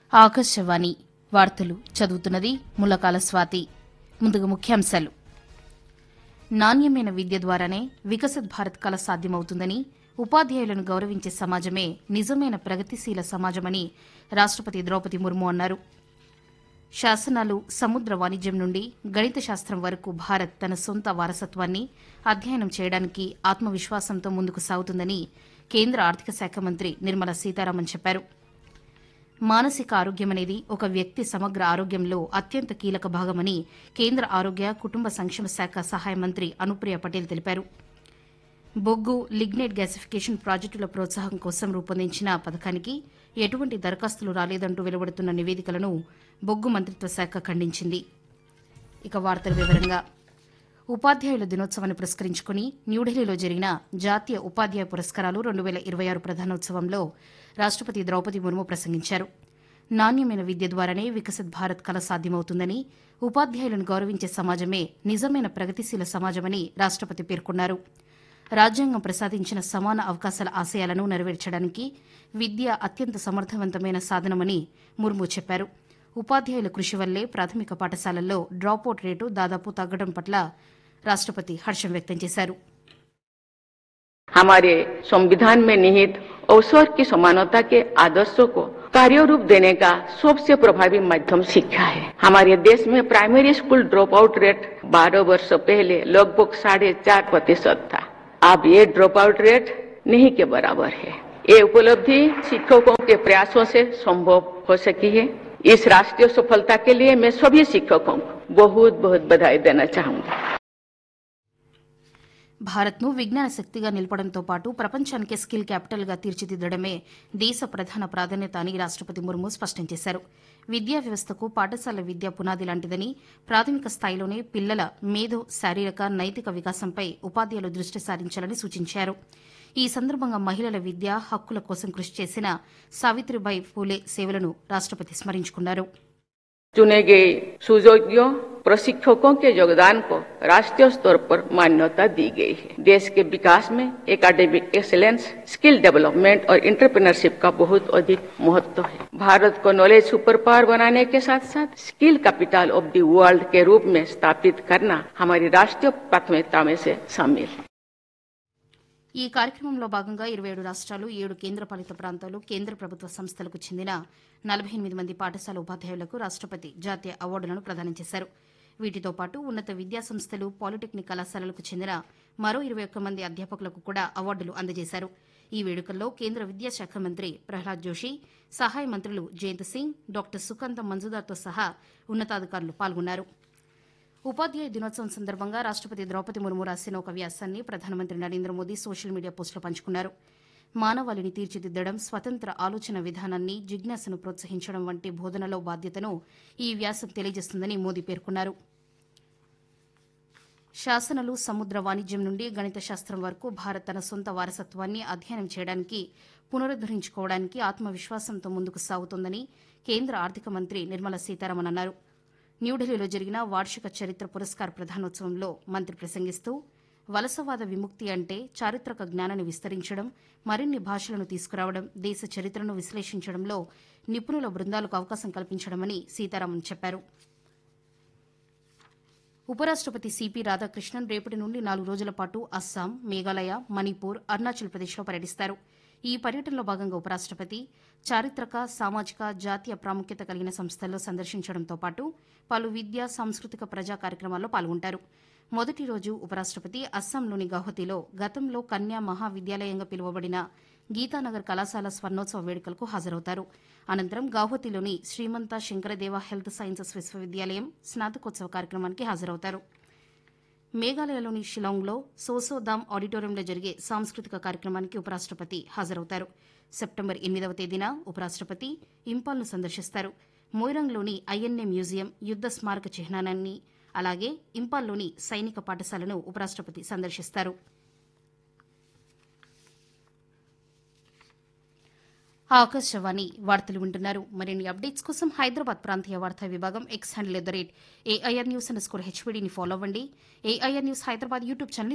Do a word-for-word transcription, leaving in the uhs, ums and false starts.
ఆకాశవాణి వార్తలు చదువుతున్నది ములకాల స్వాతి. ముందుగా ముఖ్యాంశాలు. నాణ్యమైన విద్య ద్వారానే వికసిత్ భారత్ కల సాధ్యమవుతుందని, ఉపాధ్యాయులను గౌరవించే సమాజమే నిజమైన ప్రగతిశీల సమాజమని రాష్టపతి ద్రౌపది ముర్ము అన్నారు. శాసనాలు, సముద్ర వాణిజ్యం నుండి గణిత శాస్త్రం వరకు భారత్ తన సొంత వారసత్వాన్ని అధ్యయనం చేయడానికి ఆత్మవిశ్వాసంతో ముందుకు సాగుతుందని కేంద్ర ఆర్థిక శాఖ మంత్రి నిర్మలా సీతారామన్ చెప్పారు. మానసిక ఆరోగ్యమనేది ఒక వ్యక్తి సమగ్ర ఆరోగ్యంలో అత్యంత కీలక భాగమని కేంద్ర ఆరోగ్య, కుటుంబ సంక్షేమ శాఖ సహాయ మంత్రి అనుప్రియ పటేల్ తెలిపారు. బొగ్గు, లిగ్నైట్ గ్యాసిఫికేషన్ ప్రాజెక్టుల ప్రోత్సాహం కోసం రూపొందించిన పథకానికి ఎటువంటి దరఖాస్తులు రాలేదంటూ వెలువడుతున్న నివేదికలను బొగ్గు మంత్రిత్వ శాఖ ఖండించింది. ఇక వార్తల వివరంగా ఉపాధ్యాయుల దినోత్సవాన్ని పురస్కరించుకుని న్యూఢిల్లీలో జరిగిన జాతీయ ఉపాధ్యాయ పురస్కారాలు రెండు వేల ఇరవై ఆరు ప్రధానోత్సవంలో రాష్టపతి ద్రౌపది ముర్ము ప్రసంగించారు. నాణ్యమైన విద్య ద్వారానే వికసిత్ భారత్ కల సాధ్యమవుతుందని, ఉపాధ్యాయులను గౌరవించే సమాజమే నిజమైన ప్రగతిశీల సమాజమని రాష్టపతి పేర్కొన్నారు. రాజ్యాంగం ప్రసాదించిన సమాన అవకాశాల ఆశయాలను నెరవేర్చడానికి విద్య అత్యంత సమర్థవంతమైన సాధనమని ముర్ము చెప్పారు. ఉపాధ్యాయుల కృషి వల్లే ప్రాథమిక పాఠశాలల్లో డ్రాపౌట్ రేటు దాదాపు తగ్గడం పట్ల రాష్టపతి హర్షం వ్యక్తం చేశారు. हमारे संविधान में निहित अवसर की समानता के आदर्शों को कार्य रूप देने का सबसे प्रभावी माध्यम शिक्षा है. हमारे देश में primary school drop out rate बारह वर्ष पहले लगभग साढ़े चार प्रतिशत था. अब ये ड्रॉप आउट रेट नहीं के बराबर है. ये उपलब्धि शिक्षकों के प्रयासों से संभव हो सकी है. इस राष्ट्रीय सफलता के लिए मैं सभी शिक्षकों को बहुत बहुत बधाई देना चाहूंगी. భారత్ను విజ్ఞాన శక్తిగా నిలపడంతో పాటు ప్రపంచానికి స్కిల్ క్యాపిటల్గా తీర్చిదిద్దడమే దేశ ప్రధాన ప్రాధాన్యత అని రాష్టపతి ముర్ము స్పష్టం చేశారు. విద్యా వ్యవస్థకు పాఠశాల విద్య పునాది లాంటిదని, ప్రాథమిక స్థాయిలోనే పిల్లల మేధో, శారీరక, నైతిక వికాసంపై ఉపాధ్యాయులు దృష్టి సారించాలని సూచించారు. ఈ సందర్భంగా మహిళల విద్య హక్కుల కోసం కృషి చేసిన సావిత్రిబాయి ఫూలే సేవలను రాష్టపతి స్మరించుకున్నారు. चुने गए सुयोग्य प्रशिक्षकों के योगदान को राष्ट्रीय स्तर पर मान्यता दी गई है. देश के विकास में एकेडमिक एक्सीलेंस, स्किल डेवलपमेंट और एंटरप्रेन्योरशिप का बहुत अधिक महत्व है. भारत को नॉलेज सुपर पावर बनाने के साथ साथ skill capital of the world के रूप में स्थापित करना हमारी राष्ट्रीय प्राथमिकता में से शामिल है. ఈ కార్యక్రమంలో భాగంగా ఇరవై ఏడు రాష్ట్రాలు, ఏడు కేంద్రపాలిత ప్రాంతాలు, కేంద్ర ప్రభుత్వ సంస్థలకు చెందిన నలభై ఎనిమిది మంది పాఠశాల ఉపాధ్యాయులకు రాష్టపతి జాతీయ అవార్డులను ప్రదానం చేశారు. వీటితో పాటు ఉన్నత విద్యా సంస్థలు, పాలిటెక్నిక్ కళాశాలలకు చెందిన మరో ఇరవై ఒక్క మంది అధ్యాపకులకు కూడా అవార్డులు అందజేశారు. ఈ వేడుకల్లో కేంద్ర విద్యాశాఖ మంత్రి ప్రహ్లాద్ జోషి, సహాయ మంత్రులు జయంత్ సింగ్, డాక్టర్ సుకాంత మంజుదార్తో సహా ఉన్నతాధికారులు పాల్గొన్నారు. ఉపాధ్యాయ దినోత్సవం సందర్భంగా రాష్టపతి ద్రౌపది ముర్ము రాసిన ఒక వ్యాసాన్ని ప్రధానమంత్రి నరేంద్ర మోదీ సోషల్ మీడియా పోస్టులో పంచుకున్నారు. మానవాళిని తీర్చిదిద్దడం, స్వతంత్ర ఆలోచన విధానాన్ని, జిజ్ఞాసను ప్రోత్సహించడం వంటి బోధనలో బాధ్యతను ఈ వ్యాసం తెలియజేస్తుందని మోదీ పేర్కొన్నారు. శాసనాలు, సముద్ర వాణిజ్యం నుండి గణిత శాస్త్రం వరకు భారత్ తన సొంత వారసత్వాన్ని అధ్యయనం చేయడానికి, పునరుద్దరించుకోవడానికి ఆత్మవిశ్వాసంతో ముందుకు సాగుతోందని కేంద్ర ఆర్థిక మంత్రి నిర్మలా సీతారామన్ అన్నారు. న్యూఢిల్లీలో జరిగిన వార్షిక చరిత్ర పురస్కార్ ప్రధానోత్సవంలో మంత్రి ప్రసంగిస్తూ, వలసవాద విముక్తి అంటే చారిత్రక జ్ఞానాన్ని విస్తరించడం, మరిన్ని భాషలను తీసుకురావడం, దేశ చరిత్రను విశ్లేషించడంలో నిపుణుల బృందాలకు అవకాశం కల్పించడమని సీతారామన్ చెప్పారు. ఉపరాష్టపతి సిపి రాధాకృష్ణన్ రేపటి నుండి నాలుగు రోజుల పాటు అస్సాం, మేఘాలయ, మణిపూర్, అరుణాచల్ ప్రదేశ్లో పర్యటిస్తారు. ఈ పర్యటనలో భాగంగా ఉపరాష్టపతి చారిత్రక, సామాజిక, జాతీయ ప్రాముఖ్యత కలిగిన సంస్థల్లో సందర్శించడంతో పాటు పలు విద్యా, సాంస్కృతిక ప్రజా కార్యక్రమాల్లో పాల్గొంటారు. మొదటి రోజు ఉపరాష్టపతి అస్సాంలోని గౌహతిలో గతంలో కన్యా మహావిద్యాలయంగా పిలువబడిన గీతానగర్ కళాశాల స్వర్ణోత్సవ వేడుకలకు హాజరవుతారు. అనంతరం గౌహతిలోని శ్రీమంత శంకరదేవ హెల్త్ సైన్సెస్ విశ్వవిద్యాలయం స్నాతకోత్సవ కార్యక్రమానికి హాజరవుతారు. మేఘాలయలోని షిలాంగ్లో సోసోదామ్ ఆడిటోరియంలో జరిగే సాంస్కృతిక కార్యక్రమానికి ఉపరాష్టపతి హాజరవుతారు. సెప్టెంబర్ ఎనిమిదవ తేదీన ఉపరాష్టపతి ఇంపాల్ను సందర్శిస్తారు. మోయిరాంగ్లోని ఐఎన్ఏ మ్యూజియం, యుద్ద స్మారక చిహ్నాన్ని, అలాగే ఇంపాల్లోని సైనిక పాఠశాలను ఉపరాష్టపతి సందర్శిస్తారు. ఆకాశవాణి వార్తలు వింటున్నారు. మరిన్ని అప్డేట్స్ కోసం హైదరాబాద్ ప్రాంతీయ వార్తా విభాగం X handle at the rate AIR news under score హెచ్పీడీని follow అవ్వండి. AIR news Hyderabad YouTube channel